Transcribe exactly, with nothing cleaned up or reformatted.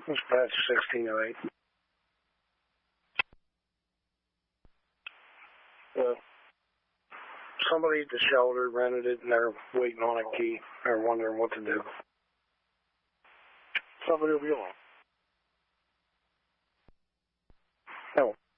Dispatch sixteen oh eight. Well, somebody at the shelter rented it and they're waiting on a key. They're wondering what to do. Somebody will be along. No.